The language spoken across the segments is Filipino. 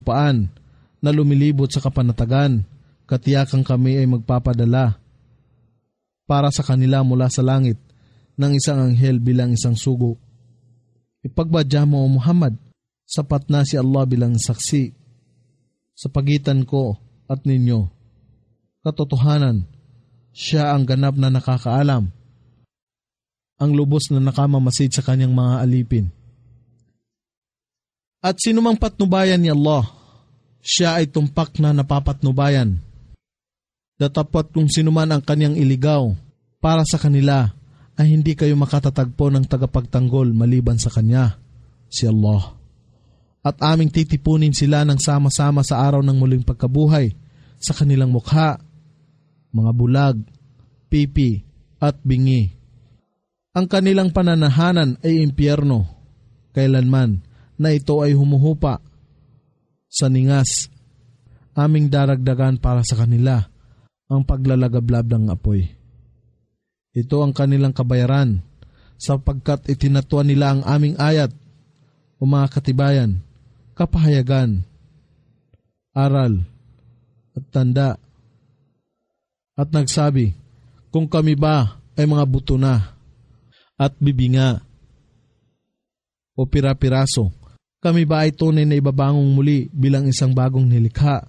paan na lumilibot sa kapanatagan, katiyakan kami ay magpapadala para sa kanila mula sa langit ng isang anghel bilang isang sugo. Ipagbadya mo, O Muhammad, sapat na si Allah bilang saksi sa pagitan ko at ninyo. Katotohanan, siya ang ganap na nakakaalam, ang lubos na nakamamasid sa kanyang mga alipin. At sinumang patnubayan ni Allah, siya ay tumpak na napapatnubayan. Datapwat kung sinuman ang kanyang iligaw para sa kanila, ay hindi kayo makatatagpo ng tagapagtanggol maliban sa kanya, si Allah. At aming titipunin sila ng sama-sama sa araw ng muling pagkabuhay sa kanilang mukha, mga bulag, pipi at bingi. Ang kanilang pananahanan ay impyerno, kailanman na ito ay humuhupa sa ningas. Aming daragdagan para sa kanila ang paglalagablab ng apoy. Ito ang kanilang kabayaran sapagkat itinatuan nila ang aming ayat o mga katibayan, kapahayagan, aral at tanda. At nagsabi, kung kami ba ay mga buto na at bibinga o pira-piraso, kami ba ay tunay na ibabangong muli bilang isang bagong nilikha?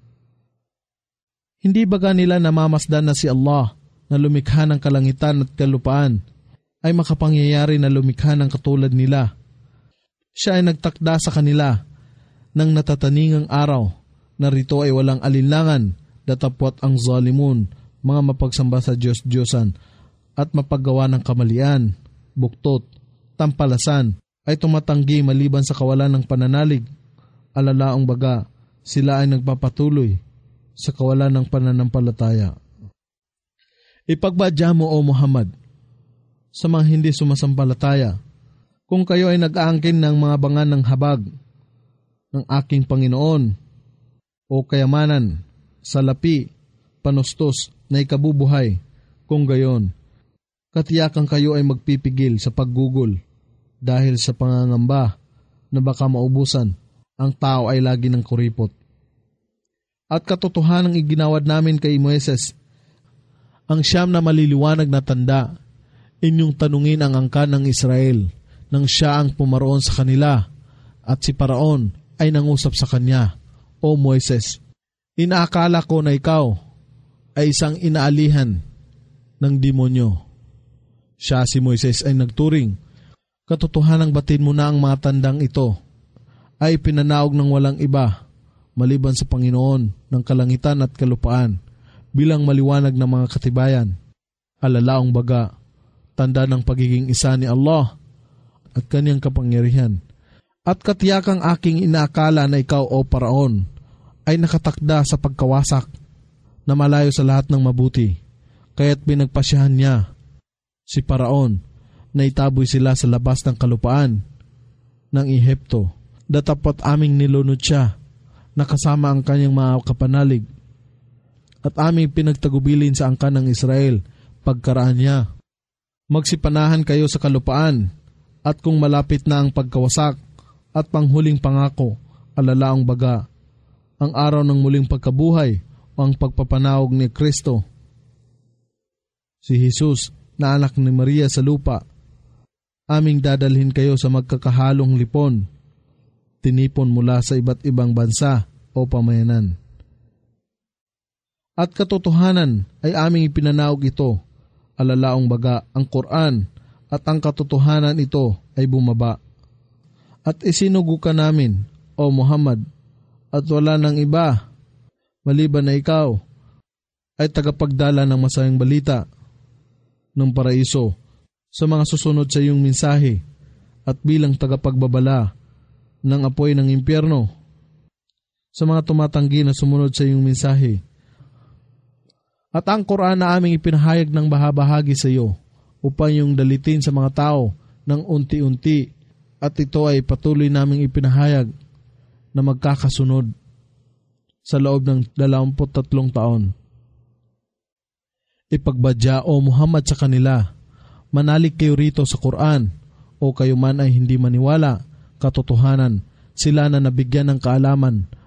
Hindi ba nila namamasdan na si Allah na lumikha ng kalangitan at kalupaan ay makapangyayari na lumikha ng katulad nila? Siya ay nagtakda sa kanila ng natataningang araw na rito ay walang alinlangan, datapwat ang zalimun, mga mapagsamba sa Diyos-Diyosan at mapaggawa ng kamalian, buktot, tampalasan, ay tumatanggi maliban sa kawalan ng pananalig. Alalaong baga, sila ay nagpapatuloy sa kawalan ng pananampalataya. Ipagbadya mo, O Muhammad, sa mga hindi sumasampalataya, kung kayo ay nag-aangkin ng mga bangan ng habag ng aking Panginoon o kayamanan, salapi, panustos na ikabubuhay, kung gayon, katiyakan kayo ay magpipigil sa paggugol dahil sa pangangamba na baka maubusan ang tao ay lagi ng kuripot. At katotohanang iginawad namin kay Moises ang siyam na maliliwanag na tanda, inyong tanungin ang angkan ng Israel nang siya ang pumaroon sa kanila at si Paraon ay nangusap sa kanya, O Moises, inaakala ko na ikaw ay isang inaalihan ng demonyo. Siya si Moises ay nagturing, katotohanang batin mo na ang mga tandang ito ay pinanaog ng walang iba maliban sa Panginoon ng kalangitan at kalupaan bilang maliwanag ng mga katibayan. Alalaong baga, tanda ng pagiging isa ni Allah at kanyang kapangyarihan. At katiyakang aking inaakala na ikaw, O Paraon, ay nakatakda sa pagkawasak na malayo sa lahat ng mabuti, kaya't pinagpasyahan niya si Paraon na itaboy sila sa labas ng kalupaan ng Ehipto. Datapwat aming nilunod siya na kasama ang kanyang mga kapanalig at aming pinagtagubilin sa angkan ng Israel pagkaraan niya. Magsipanahan kayo sa kalupaan at kung malapit na ang pagkawasak at panghuling pangako, alalaong baga, ang araw ng muling pagkabuhay o ang pagpapanawag ni Kristo, si Jesus na anak ni Maria sa lupa, aming dadalhin kayo sa magkakahalong lipon, tinipon mula sa iba't ibang bansa o pamayanan. At katotohanan ay aming ipinanaog ito, alalaong baga ang Quran, at ang katotohanan ito ay bumaba. At isinugo ka namin, O Muhammad, at wala nang iba, maliban na ikaw, ay tagapagdala ng masayang balita ng paraiso sa mga susunod sa iyong mensahe at bilang tagapagbabala ng apoy ng impyerno sa mga tumatanggi na sumunod sa iyong mensahe. At ang Quran na aming ipinahayag ng bahabahagi sa iyo upang iyong dalitin sa mga tao ng unti-unti, at ito ay patuloy naming ipinahayag na magkakasunod sa loob ng 23 taon. Ipagbadya, O Muhammad, sa kanila, manalig kayo rito sa Quran, o kayo man ay hindi maniwala, katotohanan, sila na nabigyan ng kaalaman